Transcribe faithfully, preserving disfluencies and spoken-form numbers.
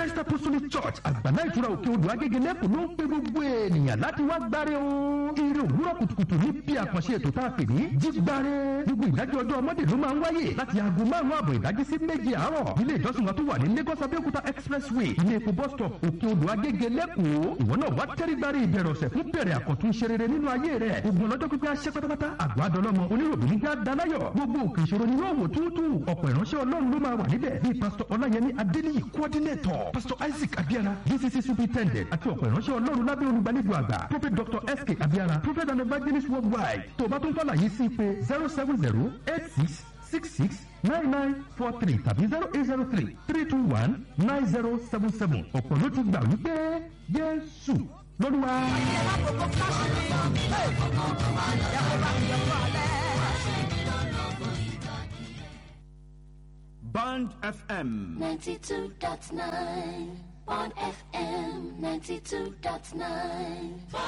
Christ Apostolic Church àgbàlá ìtura òkè odò Agége lẹ́kùn ló ń pe gbogbo ènìyàn láti wá gbáre o. Eré òwúrọ̀ kùtùkùtù ní bí àkànṣe ètò tá a pè ní jígbáre. Gbogbo ìdájọ́ ọjọ́ ọmọdé ló máa ń wáyé láti aago márùn-ún àbọ̀ ìdájí sí méjì àárọ̀. Ilé ìjọsìn wa tó wà ní Lagos Abẹ́òkúta Expressway ilé epo bus stop òkè odò Agége lẹ́kùn. Ìwọ náà wá tẹ́rí gbáre ìbẹ̀rẹ̀ ọ̀sẹ̀ fún bẹ̀rẹ̀ àkọ́tún ṣe rere nínú ayé rẹ̀. Ogun ọlọ́jọ́ pípẹ́ aṣẹ́ pátápátá àgọ́ adọ́lọ́mọ oníròbìnrin já daláyọ̀. Gbogbo òkè ìṣòro ni yóò wò túútú. Ọ̀pọ̀ ìránṣẹ́ Ọlọ́run ló máa wà níbẹ̀ bíi Pastor Ọláyẹmí Adéníyì coordinator, Pastor Isaac Abiara D C C superintendent àti ọ̀pọ̀ ìránṣẹ́ Ọlọ́run lábẹ́ olùgbàlejò àgbà Prophet Doctor S K Abiara Prophet and Evangelist worldwide. Tó o bá tún fàlàyé sí pé zero seven zero eight six six six nine nine four three tàbí zero eight zero three three two one nine zero seven seven. Ọ̀pọ̀ ló ti gbà wípé Jésù lọ́lúwa. Bond F M ninety-two point nine. Bond F M ninety-two point nine.